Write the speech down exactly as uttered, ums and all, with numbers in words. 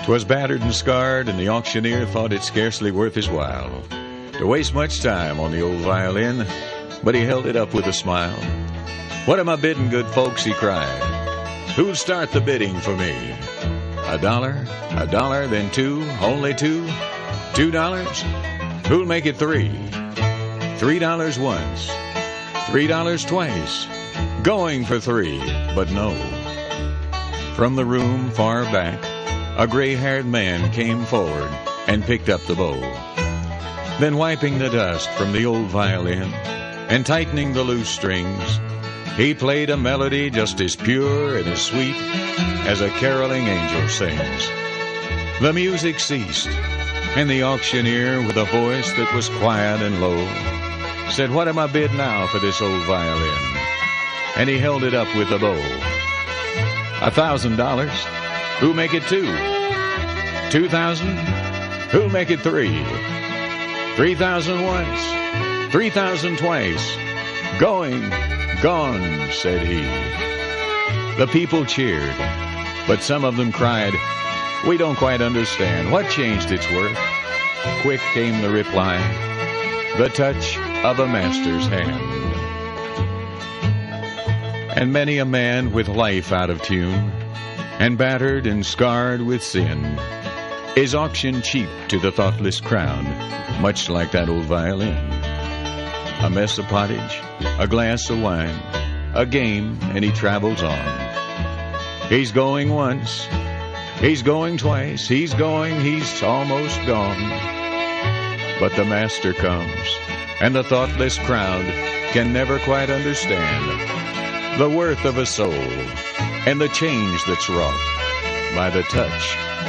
'Twas battered and scarred, and the auctioneer thought it scarcely worth his while to waste much time on the old violin, but he held it up with a smile. "What am I bidding, good folks?" he cried. "Who'll start the bidding for me? A dollar, a dollar, then two, only two? Two dollars? Who'll make it three? Three dollars once, three dollars twice, going for three, but no." From the room far back, a gray-haired man came forward and picked up the bow. Then, wiping the dust from the old violin and tightening the loose strings, he played a melody just as pure and as sweet as a caroling angel sings. The music ceased, and the auctioneer, with a voice that was quiet and low, said, "What am I bid now for this old violin?" And he held it up with the bow. "A thousand dollars. Who'll make it two? Two thousand? Who'll make it three? Three thousand once, three thousand twice, going, gone," said he. The people cheered, but some of them cried, "We don't quite understand. What changed its worth?" Quick came the reply, "The touch of a master's hand." And many a man with life out of tune, and battered and scarred with sin, is auctioned cheap to the thoughtless crowd, much like that old violin. A mess of pottage, a glass of wine, a game, and he travels on. He's going once, he's going twice, he's going, he's almost gone. But the master comes, and the thoughtless crowd can never quite understand the worth of a soul and the change that's wrought by the touch